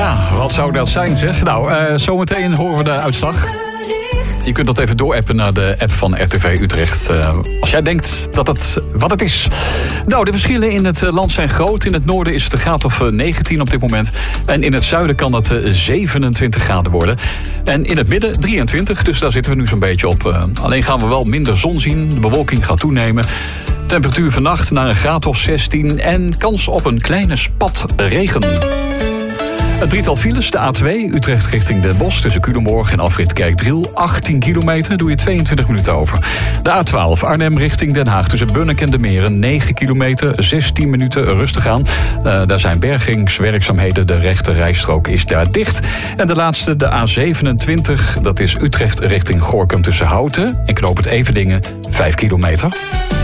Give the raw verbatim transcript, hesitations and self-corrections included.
Ja, wat zou dat zijn zeg? Nou, uh, zometeen horen we de uitslag. Je kunt dat even doorappen naar de app van R T V Utrecht. Uh, als jij denkt dat het wat het is. Nou, de verschillen in het land zijn groot. In het noorden is het een graad of negentien op dit moment. En in het zuiden kan het zevenentwintig graden worden. En in het midden drieëntwintig, dus daar zitten we nu zo'n beetje op. Uh, alleen gaan we wel minder zon zien. De bewolking gaat toenemen. Temperatuur vannacht naar een graad of zestien. En kans op een kleine spat regen. Het drietal files, de A twee, Utrecht richting Den Bosch... tussen Culemborg en afrit Kerkdriel, achttien kilometer, doe je tweeëntwintig minuten over. De A twaalf, Arnhem richting Den Haag, tussen Bunnik en De Meren... negen kilometer, zestien minuten rustig aan. Uh, daar zijn bergingswerkzaamheden, de rechte rijstrook is daar dicht. En de laatste, de A zevenentwintig, dat is Utrecht richting Gorinchem... tussen Houten en Knoop het Everdingen, vijf kilometer.